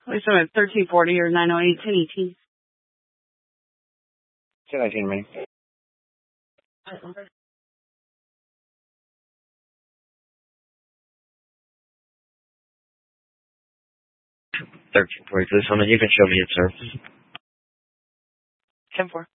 Wait, so it's 1340 or 908 1018. 1019, man. 1340, please. You can show me it, sir. 10-4.